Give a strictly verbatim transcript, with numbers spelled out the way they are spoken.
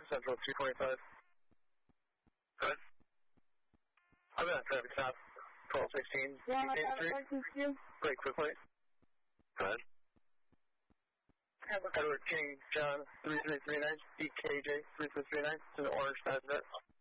Central two twenty-five. Good. I'm at traffic stop, twelve sixteen. Yeah, I Main have a Street. license you. Break quickly. Good. Edward King, John, three three three nine, E K J, three three three nine, to the orange passenger.